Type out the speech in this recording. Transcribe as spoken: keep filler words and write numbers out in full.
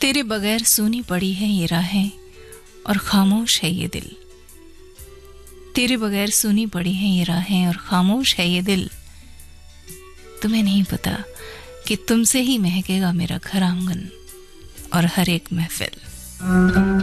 तेरे बगैर सूनी पड़ी है ये राहें और खामोश है ये दिल। तेरे बगैर सूनी पड़ी है ये राहें और खामोश है ये दिल। तुम्हें नहीं पता कि तुमसे ही महकेगा मेरा घर आंगन और हर एक महफिल।